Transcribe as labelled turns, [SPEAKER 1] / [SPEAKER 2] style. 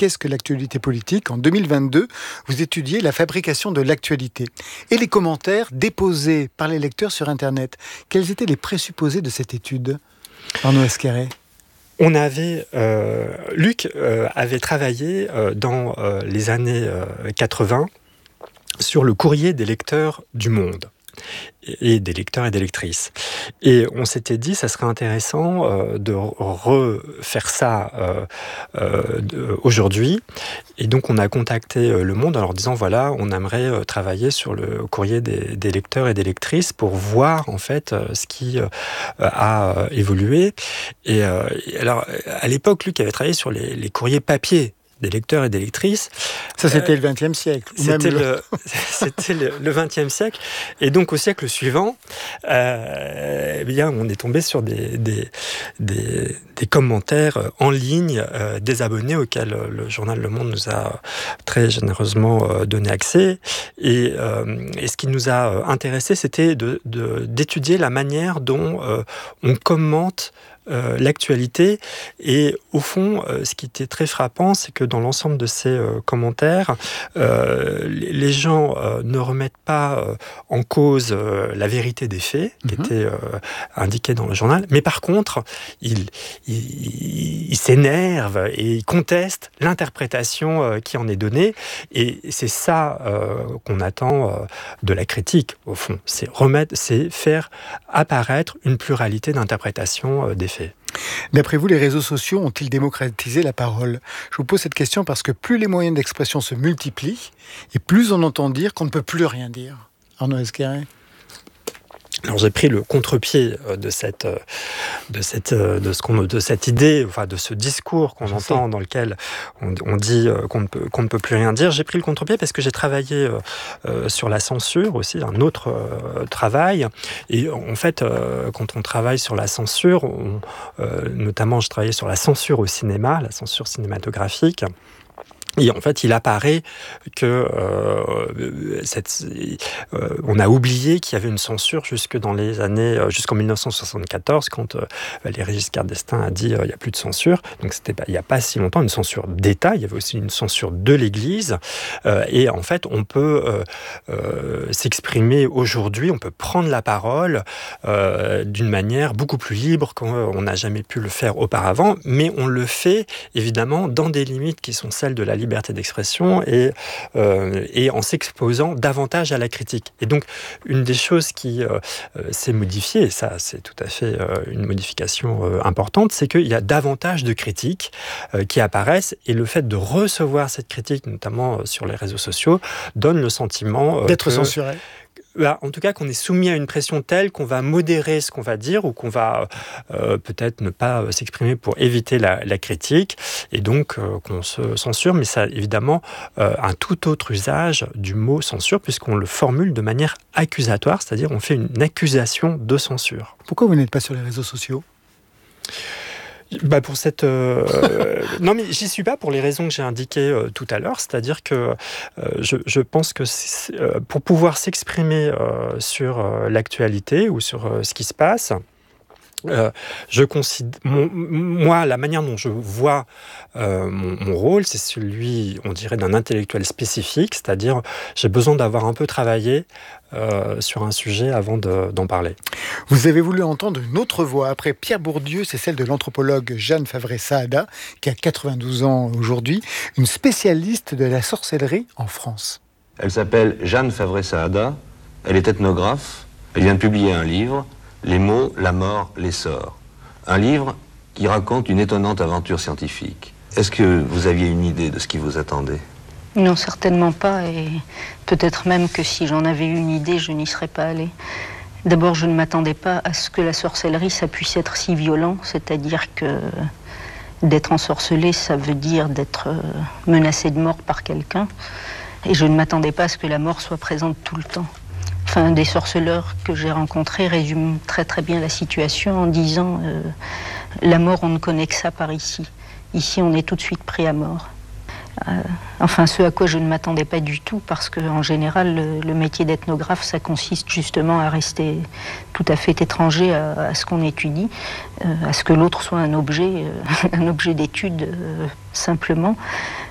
[SPEAKER 1] Qu'est-ce que l'actualité politique ? En 2022, vous étudiez la fabrication de l'actualité et les commentaires déposés par les lecteurs sur Internet. Quels étaient les présupposés de cette étude, Arnaud Esquerret ?
[SPEAKER 2] Luc avait travaillé dans les années 80 sur le courrier des lecteurs du Monde et des lecteurs et des lectrices. Et on s'était dit, ça serait intéressant de refaire ça aujourd'hui. Et donc, on a contacté Le Monde en leur disant, voilà, on aimerait travailler sur le courrier des lecteurs et des lectrices pour voir, en fait, ce qui a évolué. Et alors, à l'époque, Luc avait travaillé sur les courriers papier des lecteurs et des lectrices.
[SPEAKER 1] Ça, c'était le XXe siècle.
[SPEAKER 2] C'était le XXe siècle. Et donc, au siècle suivant, eh bien, on est tombé sur des commentaires en ligne des abonnés auxquels le journal Le Monde nous a très généreusement donné accès. Et ce qui nous a intéressé, c'était d'étudier la manière dont on commente l'actualité. Et au fond, ce qui était très frappant, c'est que dans l'ensemble de ces commentaires, les gens ne remettent pas en cause la vérité des faits qui étaient indiqués dans le journal, mais par contre, ils s'énervent et ils contestent l'interprétation qui en est donnée. Et c'est ça qu'on attend de la critique, au fond. C'est faire apparaître une pluralité d'interprétations des faits.
[SPEAKER 1] D'après vous, les réseaux sociaux ont-ils démocratisé la parole ? Je vous pose cette question parce que plus les moyens d'expression se multiplient et plus on entend dire qu'on ne peut plus rien dire. Arnaud Esquerret ?
[SPEAKER 2] Alors j'ai pris le contre-pied de cette idée, enfin de ce discours qu'on entend dans lequel on dit qu'on ne peut plus rien dire. J'ai pris le contre-pied parce que j'ai travaillé sur la censure aussi, un autre travail. Et en fait, quand on travaille sur la censure, notamment je travaillais sur la censure au cinéma, la censure cinématographique. Et en fait, il apparaît que on a oublié qu'il y avait une censure jusqu'en 1974, quand Valéry Giscard d'Estaing a dit il n'y a plus de censure. Donc c'était il n'y a pas si longtemps une censure d'État, il y avait aussi une censure de l'Église. Et en fait, on peut s'exprimer aujourd'hui, on peut prendre la parole d'une manière beaucoup plus libre qu'on n'a jamais pu le faire auparavant, mais on le fait évidemment dans des limites qui sont celles de la liberté d'expression et en s'exposant davantage à la critique. Et donc, une des choses qui s'est modifiée, et ça c'est tout à fait une modification importante, c'est qu'il y a davantage de critiques qui apparaissent, et le fait de recevoir cette critique, notamment sur les réseaux sociaux, donne le sentiment
[SPEAKER 1] d'être censuré.
[SPEAKER 2] En tout cas, qu'on est soumis à une pression telle qu'on va modérer ce qu'on va dire, ou qu'on va peut-être ne pas s'exprimer pour éviter la critique, et donc qu'on se censure. Mais ça a évidemment un tout autre usage du mot censure, puisqu'on le formule de manière accusatoire, c'est-à-dire on fait une accusation de censure.
[SPEAKER 1] Pourquoi vous n'êtes pas sur les réseaux sociaux ?
[SPEAKER 2] Pour cette non, mais j'y suis pas pour les raisons que j'ai indiquées tout à l'heure, c'est-à-dire que je pense que pour pouvoir s'exprimer sur l'actualité ou sur ce qui se passe, je considère, moi, la manière dont je vois mon rôle, c'est celui, on dirait, d'un intellectuel spécifique, c'est-à-dire j'ai besoin d'avoir un peu travaillé sur un sujet avant d'en parler.
[SPEAKER 1] Vous avez voulu entendre une autre voix. Après Pierre Bourdieu, c'est celle de l'anthropologue Jeanne Favret-Saada, qui a 92 ans aujourd'hui, une spécialiste de la sorcellerie en France.
[SPEAKER 3] Elle s'appelle Jeanne Favret-Saada, elle est ethnographe, elle vient de publier un livre, Les mots, la mort, l'essor. Un livre qui raconte une étonnante aventure scientifique. Est-ce que vous aviez une idée de ce qui vous attendait ?
[SPEAKER 4] Non, certainement pas, et peut-être même que si j'en avais eu une idée, je n'y serais pas allée. D'abord, je ne m'attendais pas à ce que la sorcellerie, ça puisse être si violent, c'est-à-dire que d'être ensorcelé, ça veut dire d'être menacé de mort par quelqu'un, et je ne m'attendais pas à ce que la mort soit présente tout le temps. Enfin, des sorceleurs que j'ai rencontrés résument très très bien la situation en disant la mort, on ne connaît que ça par ici. Ici, on est tout de suite pris à mort. Enfin, ce à quoi je ne m'attendais pas du tout, parce qu'en général, le métier d'ethnographe, ça consiste justement à rester tout à fait étranger à ce qu'on étudie, à ce que l'autre soit un objet d'étude simplement.